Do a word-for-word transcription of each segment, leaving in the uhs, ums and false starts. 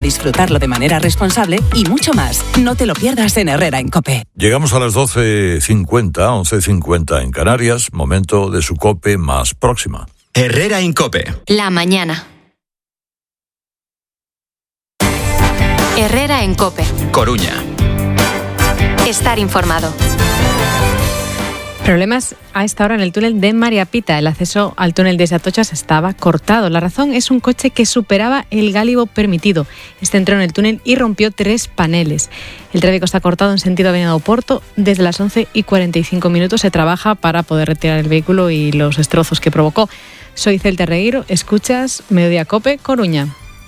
disfrutarlo de manera responsable y mucho más. No te lo pierdas en Herrera en COPE. Llegamos a las doce cincuenta, once cincuenta en Canarias, momento de su COPE más próxima. Herrera en COPE. La mañana. Herrera en COPE. Coruña. Estar informado. Problemas a esta hora en el túnel de María Pita. El acceso al túnel de Atochas estaba cortado. La razón es un coche que superaba el gálibo permitido. Este entró en el túnel y rompió tres paneles. El tráfico está cortado en sentido Avenida Oporto. Desde las once y cuarenta y cinco minutos se trabaja para poder retirar el vehículo y los destrozos que provocó. Soy Celta Regueiro, escuchas Mediodía COPE, Coruña.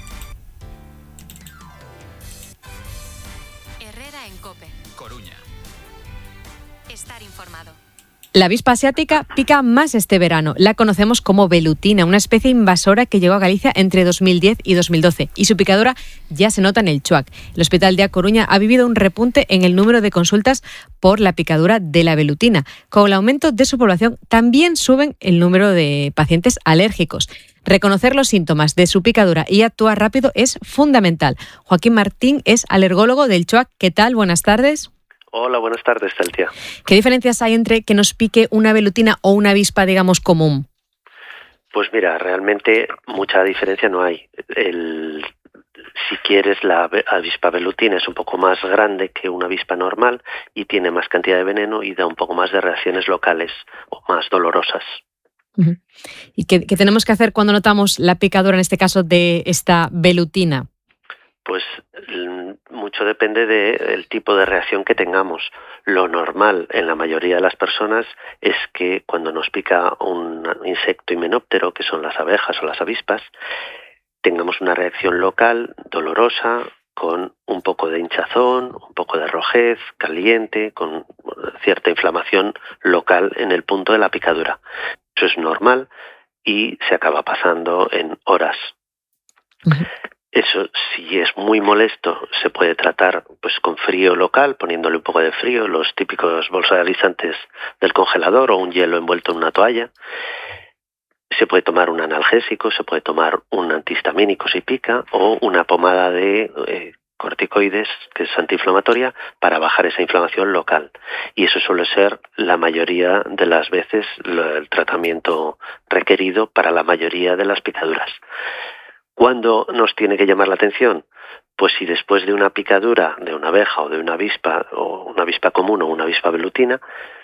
Herrera en COPE. Coruña. Estar informado. La avispa asiática pica más este verano. La conocemos como velutina, una especie invasora que llegó a Galicia entre dos mil diez y dos mil doce y su picadura ya se nota en el Chuac. El Hospital de A Coruña ha vivido un repunte en el número de consultas por la picadura de la velutina. Con el aumento de su población también suben el número de pacientes alérgicos. Reconocer los síntomas de su picadura y actuar rápido es fundamental. Joaquín Martín es alergólogo del Chuac. ¿Qué tal? Buenas tardes. Hola, buenas tardes, Celtia. ¿Qué diferencias hay entre que nos pique una velutina o una avispa, digamos, común? Pues mira, realmente mucha diferencia no hay. El, si quieres, la avispa velutina es un poco más grande que una avispa normal y tiene más cantidad de veneno y da un poco más de reacciones locales o más dolorosas. Uh-huh. ¿Y qué, qué tenemos que hacer cuando notamos la picadura, en este caso, de esta velutina? Pues mucho depende del tipo de reacción que tengamos. Lo normal en la mayoría de las personas es que cuando nos pica un insecto himenóptero, que son las abejas o las avispas, tengamos una reacción local, dolorosa, con un poco de hinchazón, un poco de rojez, caliente, con cierta inflamación local en el punto de la picadura. Eso es normal y se acaba pasando en horas. Uh-huh. Eso, si es muy molesto, se puede tratar pues con frío local, poniéndole un poco de frío, los típicos bolsalizantes del congelador o un hielo envuelto en una toalla. Se puede tomar un analgésico, se puede tomar un antihistamínico si pica o una pomada de eh, corticoides, que es antiinflamatoria, para bajar esa inflamación local. Y eso suele ser la mayoría de las veces el tratamiento requerido para la mayoría de las picaduras. ¿Cuándo nos tiene que llamar la atención? Pues si después de una picadura de una abeja o de una avispa, o una avispa común o una avispa velutina,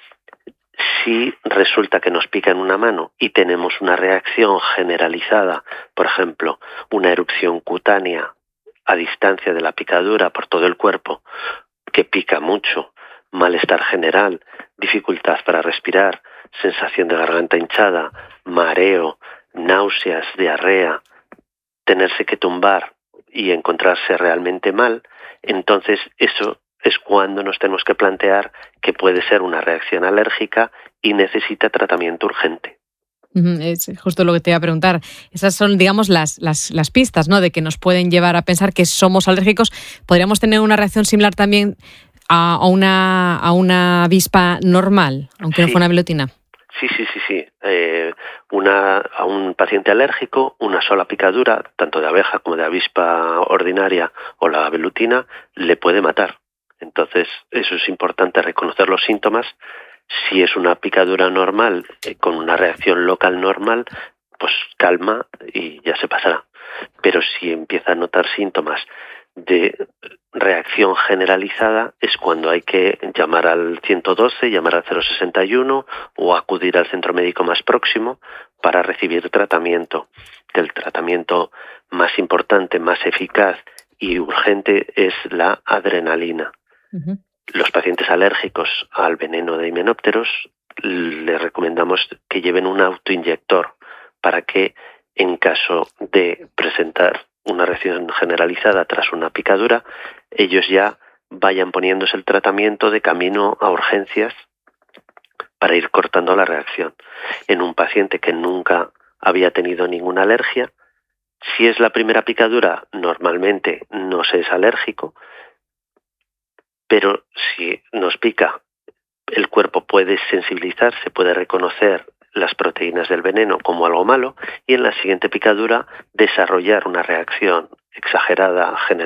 si resulta que nos pica en una mano y tenemos una reacción generalizada, por ejemplo, una erupción cutánea a distancia de la picadura por todo el cuerpo, que pica mucho, malestar general, dificultad para respirar, sensación de garganta hinchada, mareo, náuseas, diarrea, tenerse que tumbar y encontrarse realmente mal, entonces eso es cuando nos tenemos que plantear que puede ser una reacción alérgica y necesita tratamiento urgente. Es justo lo que te iba a preguntar. Esas son, digamos, las, las, las pistas, ¿no?, de que nos pueden llevar a pensar que somos alérgicos. ¿Podríamos tener una reacción similar también a, a, una, a una avispa normal, aunque sí. no fuera una velutina? Sí, sí, sí, sí. Eh, una, a un paciente alérgico, una sola picadura, tanto de abeja como de avispa ordinaria o la velutina, le puede matar. Entonces, eso es importante, reconocer los síntomas. Si es una picadura normal, eh, con una reacción local normal, pues calma y ya se pasará. Pero si empieza a notar síntomas de reacción generalizada, es cuando hay que llamar al ciento doce, llamar al cero sesenta y uno o acudir al centro médico más próximo para recibir tratamiento. El tratamiento más importante, más eficaz y urgente es la adrenalina. Uh-huh. Los pacientes alérgicos al veneno de himenópteros les recomendamos que lleven un autoinyector para que, en caso de presentar una reacción generalizada tras una picadura, ellos ya vayan poniéndose el tratamiento de camino a urgencias para ir cortando la reacción. En un paciente que nunca había tenido ninguna alergia, si es la primera picadura, normalmente no se es alérgico, pero si nos pica, el cuerpo puede sensibilizarse, puede reconocer las proteínas del veneno como algo malo y en la siguiente picadura desarrollar una reacción exagerada, general,